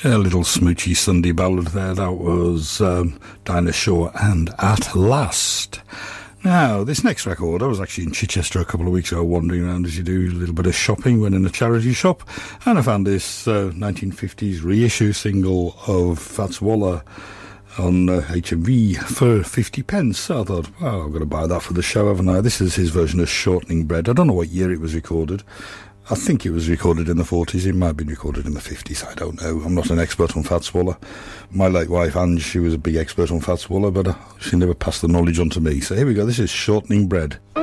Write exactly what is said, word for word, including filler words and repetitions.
A little smoochy Sunday ballad there. That was um, Dinah Shore and At Last. Now, this next record, I was actually in Chichester a couple of weeks ago wandering around as you do, a little bit of shopping, went in a charity shop, and I found this uh, nineteen fifties reissue single of Fats Waller on uh, H M V for fifty pence. So I thought, well, I'm going to buy that for the show, haven't I? This is his version of Shortening Bread. I don't know what year it was recorded. I think it was recorded in the forties. It might have been recorded in the fifties. I don't know. I'm not an expert on Fats Waller. My late wife, Ange, she was a big expert on Fats Waller, but uh, she never passed the knowledge on to me. So here we go. This is Shortening Bread.